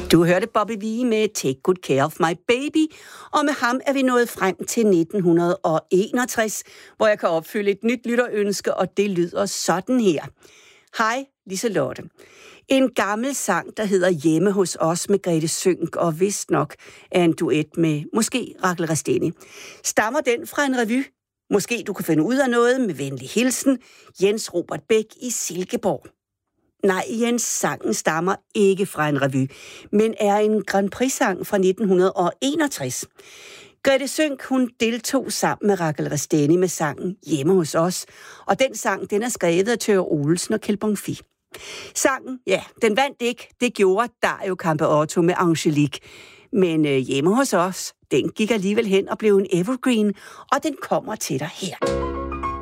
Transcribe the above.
Du hørte Bobby Vee med Take Good Care of My Baby, og med ham er vi nået frem til 1961, hvor jeg kan opfylde et nyt lytterønske, og det lyder sådan her. Hej, Liselotte. En gammel sang, der hedder Hjemme hos os med Grete Sønck, og vist nok er en duet med måske Rachel Resteni. Stammer den fra en revy? Måske du kan finde ud af noget med venlig hilsen, Jens Robert Bæk i Silkeborg. Nej, Jens, sangen stammer ikke fra en revy, men er en Grand Prix-sang fra 1961. Grete Sønck, hun deltog sammen med Rachel Resteni med sangen Hjemme hos os, og den sang, den er skrevet af Thøger Olesen og Kjeld Bonfils. Sangen, ja, den vandt ikke, det gjorde Dario Campeotto med Angelique, men Hjemme hos os, den gik alligevel hen og blev en evergreen, og den kommer til dig her.